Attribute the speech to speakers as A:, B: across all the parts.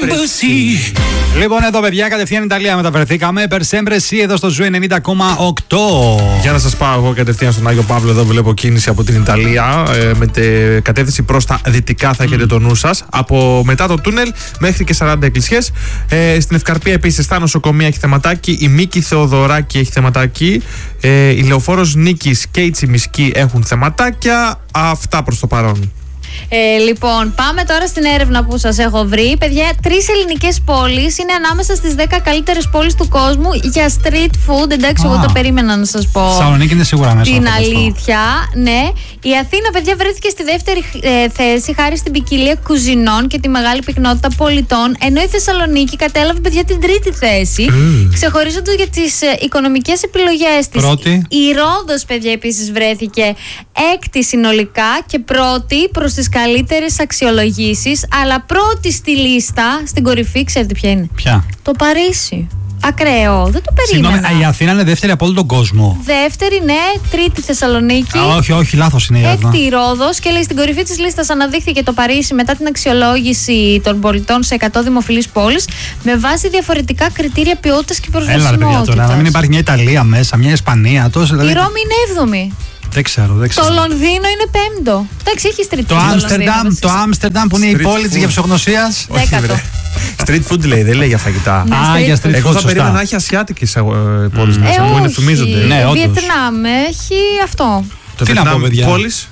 A: Λοιπόν, εδώ παιδιά, κατευθείαν Ιταλία μεταφερθήκαμε. Περσέμπρεση εδώ στο Ζου 90,8.
B: Για να σας πάω εγώ κατευθείαν στον Άγιο Παύλο. Εδώ βλέπω κίνηση από την Ιταλία. Με κατεύθυνση προς τα δυτικά θα έχετε το νου σας. Από μετά το τούνελ μέχρι και 40 εκκλησιές. Στην Ευκαρπία επίσης τα νοσοκομεία έχει θεματάκι. Η Μίκη Θεοδωράκη έχει θεματάκι. Η Λεωφόρος Νίκης και η Τσιμισκή έχουν θεματάκια. Αυτά προς το παρόν.
C: Λοιπόν, πάμε τώρα στην έρευνα που σας έχω βρει. Παιδιά, 3 ελληνικές πόλεις είναι ανάμεσα στις 10 καλύτερες πόλεις του κόσμου για street food. Εντάξει, εγώ το περίμενα να σας πω.
A: Θεσσαλονίκη είναι σίγουρα μέσα.
C: Την αλήθεια, ναι. Η Αθήνα, παιδιά, βρέθηκε στη δεύτερη θέση χάρη στην ποικιλία κουζινών και τη μεγάλη πυκνότητα πολιτών. Ενώ η Θεσσαλονίκη κατέλαβε, παιδιά, την τρίτη θέση. Ξεχωρίζοντας για τις οικονομικές επιλογές της.
A: Πρώτη.
C: Η Ρόδος, παιδιά, επίσης βρέθηκε έκτη συνολικά και πρώτη προς τις καλύτερες αξιολογήσεις, αλλά πρώτη στη λίστα, στην κορυφή, ξέρετε ποια είναι?
A: Ποια?
C: Το Παρίσι. Ακραίο, δεν το περίμενα.
A: Συγγνώμη, η Αθήνα είναι δεύτερη από όλο τον κόσμο.
C: Δεύτερη, ναι, τρίτη Θεσσαλονίκη.
A: Όχι, λάθος είναι η έρευνα.
C: Έκτη Ρόδος και λέει στην κορυφή της λίστας αναδείχθηκε το Παρίσι μετά την αξιολόγηση των πολιτών σε 100 δημοφιλείς πόλεις με βάση διαφορετικά κριτήρια ποιότητας και προσβασιμότητας.
A: Έλα ρε παιδιά τώρα, να μην υπάρχει μια Ιταλία μέσα, μια Ισπανία. Τόσο, δηλαδή...
C: Η Ρώμη είναι 7η.
A: Δεν ξέρω.
C: Το Λονδίνο είναι 5ο. Εντάξει, έχει street food.
A: Το Άμστερνταμ που είναι η πόλη της γευσογνωσίας.
C: 10ο.
B: Street food λέει, δεν λέει για φαγητά.
A: Για street food.
B: Εγώ θα περίμενα να έχει ασιάτικες πόλεις μέσα που είναι φημίζονται.
A: Ναι, όντως.
C: Βιετνάμ έχει αυτό.
B: Το
A: Τι να πω,
B: Βιετνάμ
A: παιδιά.
B: πόλεις.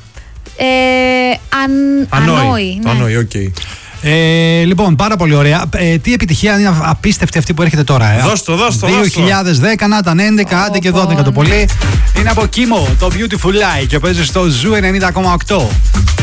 C: Ανόη.
B: Ανόη, οκ.
A: Λοιπόν, πάρα πολύ ωραία. Τι επιτυχία είναι απίστευτη αυτή που έρχεται τώρα.
B: Δώσ' το.
A: 2010, να ήταν 11, άντε και 12 το πολύ. Είναι από Κίμο, το Beautiful Lie και παίζει στο Ζου 90,8.